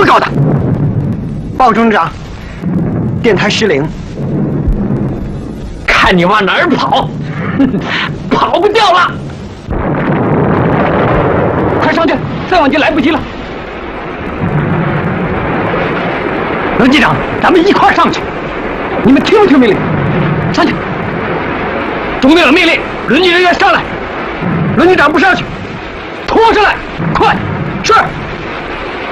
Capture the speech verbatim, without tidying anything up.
么搞的？报中长，电台失灵， 看你往哪儿跑，跑不掉了！快上去，再往前来不及了。轮机长，咱们一块儿上去。你们听不听命令？上去！中队的命令，轮机人员上来。轮机长不上去，拖上来，快！是。